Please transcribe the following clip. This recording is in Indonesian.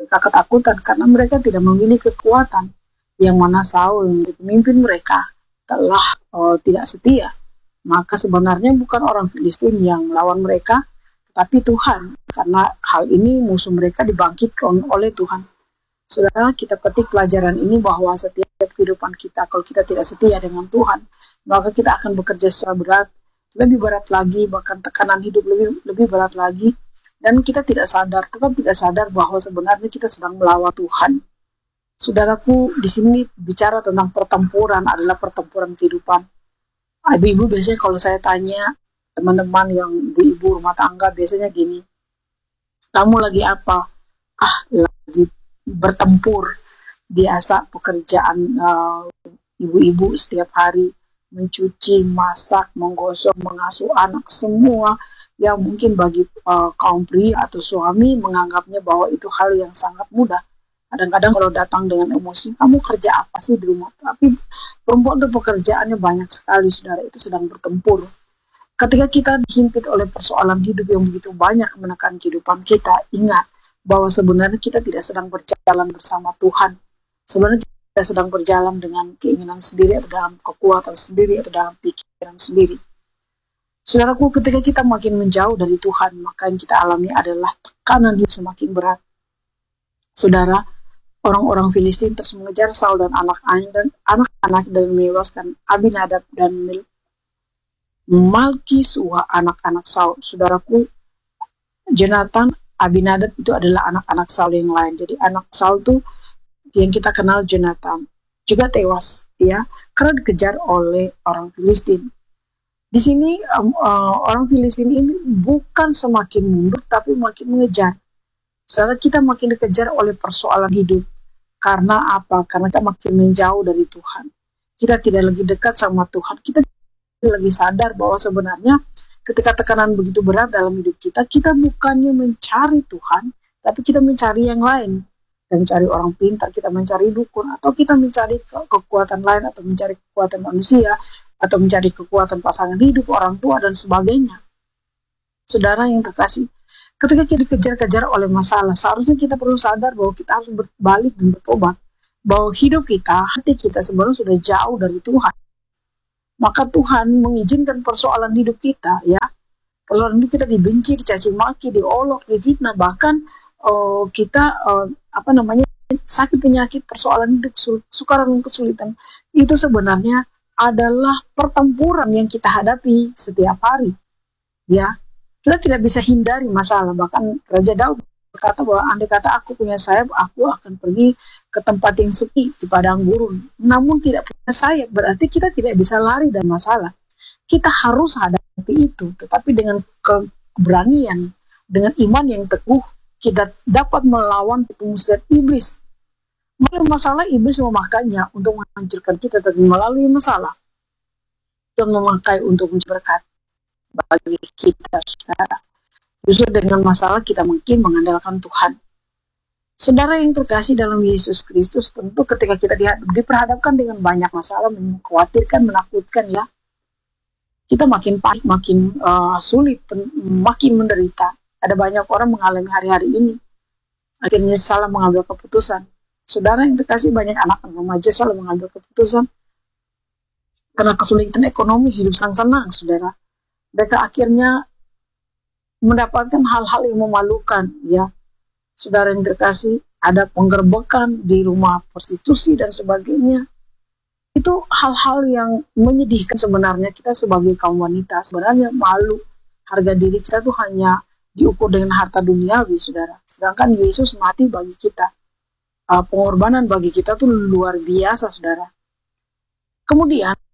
mereka ketakutan karena mereka tidak memilih kekuatan, yang mana Saul menjadi pemimpin mereka telah tidak setia. Maka sebenarnya bukan orang Filistin yang melawan mereka, tapi Tuhan, karena hal ini musuh mereka dibangkitkan oleh Tuhan. Saudara, kita petik pelajaran ini bahwa setiap kehidupan kita, kalau kita tidak setia dengan Tuhan, maka kita akan bekerja secara berat, lebih berat lagi, bahkan tekanan hidup lebih berat lagi, dan kita tetap tidak sadar bahwa sebenarnya kita sedang melawan Tuhan. Saudaraku, di sini bicara tentang pertempuran adalah pertempuran kehidupan. Ibu-ibu biasanya kalau saya tanya teman-teman yang ibu-ibu rumah tangga biasanya gini, kamu lagi apa? Lagi bertempur. Biasa pekerjaan ibu-ibu setiap hari, mencuci, masak, menggosok, mengasuh anak, semua yang mungkin bagi kaum pria atau suami menganggapnya bahwa itu hal yang sangat mudah. Kadang-kadang kalau datang dengan emosi, kamu kerja apa sih di rumah? Tapi perempuan itu pekerjaannya banyak sekali, saudara, itu sedang bertempur. Ketika kita dihimpit oleh persoalan hidup yang begitu banyak menekan kehidupan kita, ingat bahwa sebenarnya kita tidak sedang berjalan bersama Tuhan. Sebenarnya kita sedang berjalan dengan keinginan sendiri, atau dalam kekuatan sendiri, atau dalam pikiran sendiri. Saudaraku, ketika kita makin menjauh dari Tuhan, maka yang kita alami adalah tekanan hidup semakin berat. Saudara, orang-orang Filistin terus mengejar Saul dan anak-anak dan menewaskan Abinadab dan Malki-Sua, anak-anak Saul. Saudaraku, Jonathan, Abinadab itu adalah anak-anak Saul yang lain. Jadi anak Saul itu yang kita kenal Jonathan juga tewas, ya, karena dikejar oleh orang Filistin. Di sini orang Filistin ini bukan semakin mundur, tapi makin mengejar. Saudara, kita makin dikejar oleh persoalan hidup. Karena apa? Karena kita makin menjauh dari Tuhan. Kita tidak lagi dekat sama Tuhan. Kita lagi sadar bahwa sebenarnya ketika tekanan begitu berat dalam hidup kita bukannya mencari Tuhan, tapi kita mencari yang lain. Kita mencari orang pintar, kita mencari dukun, atau kita mencari kekuatan lain, atau mencari kekuatan manusia, atau mencari kekuatan pasangan hidup, orang tua, dan sebagainya. Saudara yang terkasih, ketika kita dikejar-kejar oleh masalah, seharusnya kita perlu sadar bahwa kita harus berbalik dan bertobat, bahwa hidup kita, hati kita sebenarnya sudah jauh dari Tuhan. Maka Tuhan mengizinkan persoalan hidup kita, ya, persoalan hidup kita dibenci, dicaci maki, diolok, difitnah, bahkan kita sakit penyakit, persoalan hidup, sukar dan kesulitan, itu sebenarnya adalah pertempuran yang kita hadapi setiap hari, ya. Kita tidak bisa hindari masalah. Bahkan Raja Daud berkata bahwa andai kata aku punya sayap, aku akan pergi ke tempat yang sepi di padang gurun. Namun tidak punya sayap, berarti kita tidak bisa lari dari masalah. Kita harus hadapi itu, tetapi dengan keberanian, dengan iman yang teguh, kita dapat melawan tipu muslihat iblis. Melalui masalah, iblis memakainya untuk menghancurkan kita, tapi melalui masalah dan memakai untuk berkat bagi kita, saudara. Justru dengan masalah kita mungkin mengandalkan Tuhan. Saudara yang terkasih dalam Yesus Kristus, tentu ketika kita diperhadapkan dengan banyak masalah, mengkhawatirkan, menakutkan, ya, kita makin panik, makin sulit, makin menderita. Ada banyak orang mengalami hari-hari ini, akhirnya salah mengambil keputusan. Saudara yang terkasih, banyak anak remaja salah mengambil keputusan karena kesulitan ekonomi, hidup senang-senang, saudara. Mereka akhirnya mendapatkan hal-hal yang memalukan, ya. Saudara yang terkasih, ada penggerbekan di rumah prostitusi dan sebagainya. Itu hal-hal yang menyedihkan sebenarnya. Kita sebagai kaum wanita sebenarnya malu. Harga diri kita tuh hanya diukur dengan harta duniawi, saudara. Sedangkan Yesus mati bagi kita. Pengorbanan bagi kita tuh luar biasa, saudara. Kemudian